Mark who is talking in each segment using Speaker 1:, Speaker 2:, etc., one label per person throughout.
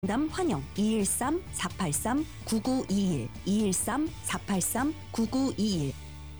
Speaker 1: 상담 환영 213-483-9921 213-483-9921.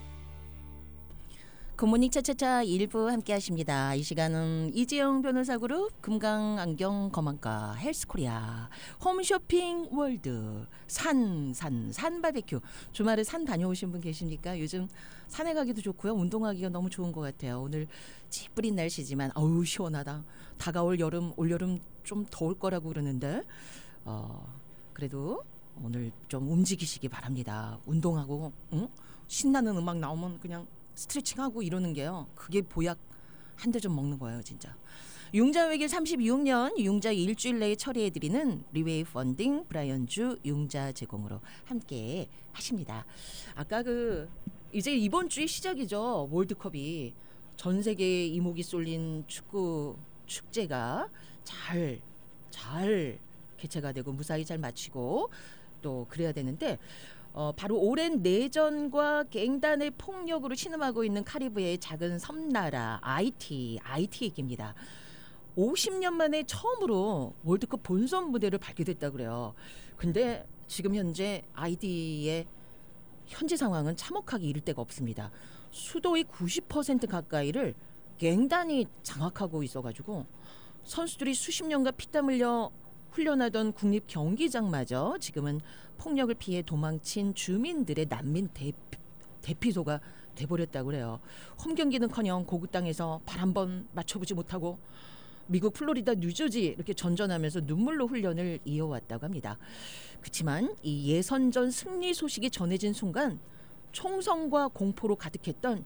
Speaker 2: 굿모닝 차차차 1부 함께 하십니다. 이 시간은 이지영 변호사 그룹 금강안경 검안과 헬스코리아 홈쇼핑 월드 산 바베큐. 주말에 산 다녀오신 분 계십니까? 요즘 산에 가기도 좋고요. 운동하기가 너무 좋은 것 같아요. 오늘 찌뿌린 날씨지만 어우 시원하다. 다가올 여름, 올여름 좀 더울 거라고 그러는데 그래도 오늘 좀 움직이시기 바랍니다. 운동하고 신나는 음악 나오면 그냥 스트레칭하고 이러는 게요. 그게 보약 한 대 좀 먹는 거예요, 진짜. 융자 외길 36년 융자 일주일 내에 처리해드리는 리웨이 펀딩 브라이언주 융자 제공으로 함께 하십니다. 아까 이제 이번 주에 시작이죠. 월드컵이 전 세계에 이목이 쏠린 축구 축제가 잘 개최가 되고 무사히 잘 마치고 또 그래야 되는데 바로 오랜 내전과 갱단의 폭력으로 신음하고 있는 카리브해의 작은 섬나라 아이티 얘기입니다. 50년 만에 처음으로 월드컵 본선 무대를 밟게 됐다고 그래요. 근데 지금 현재 아이티의 현재 상황은 참혹하기 이를 데가 없습니다. 수도의 90% 가까이를 갱단이 장악하고 있어가지고 선수들이 수십 년간 피땀 흘려 훈련하던 국립 경기장마저 지금은 폭력을 피해 도망친 주민들의 난민 대피소가 돼버렸다고 그래요. 홈 경기는커녕 고국 땅에서 발 한 번 맞춰보지 못하고 미국 플로리다 뉴저지 이렇게 전전하면서 눈물로 훈련을 이어왔다고 합니다. 그렇지만 이 예선전 승리 소식이 전해진 순간 총성과 공포로 가득했던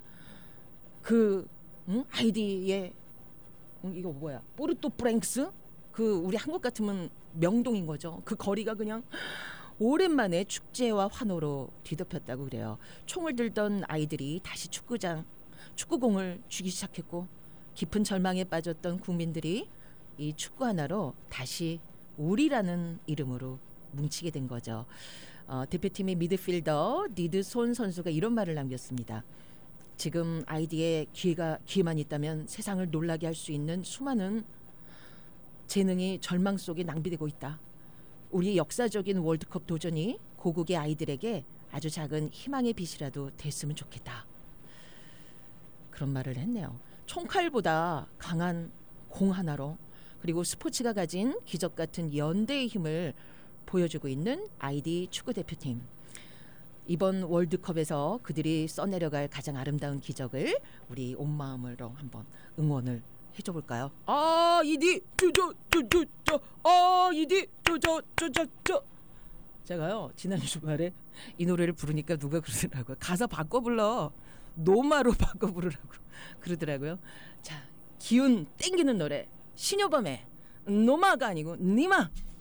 Speaker 2: 아이디의 이거 뭐야 포르토 프랭스 우리 한국 같으면 명동인 거죠. 그 거리가 그냥 오랜만에 축제와 환호로 뒤덮였다고 그래요. 총을 들던 아이들이 다시 축구공을 쥐기 시작했고 깊은 절망에 빠졌던 국민들이 이 축구 하나로 다시 우리라는 이름으로 뭉치게 된 거죠. 대표팀의 미드필더 니드손 선수가 이런 말을 남겼습니다. 지금 아이디에 기회만 있다면 세상을 놀라게 할 수 있는 수많은 재능이 절망 속에 낭비되고 있다. 우리 역사적인 월드컵 도전이 고국의 아이들에게 아주 작은 희망의 빛이라도 됐으면 좋겠다. 그런 말을 했네요. 총칼보다 강한 공 하나로 그리고 스포츠가 가진 기적 같은 연대의 힘을 보여주고 있는 아이디 축구대표팀. 이번 월드컵에서 그들이 써내려갈 가장 아름다운 기적을 우리 온 마음으로 한번 응원을 해줘 볼까요? 아이디 아이디 제가요 지난 주말에 이 노래를 부르니까 누가 그러더라고요. 가사 바꿔 불러. 노마로 바꿔 부르라고 그러더라고요. 자, 기운 땡기는 노래 신효범의 노마가 아니고 니마.